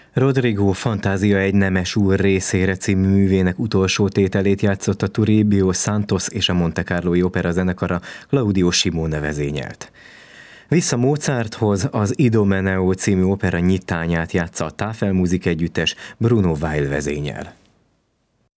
Rodrigo Fantázia egy nemes úr részére című művének utolsó tételét játszott a Toribio Santos és a Monte Carloi Opera zenekara Claudio Simone vezényelt. Vissza Mozarthoz az Idomeneo című opera nyitányát játsza a Tafelmusik együttes Bruno Weil vezényel.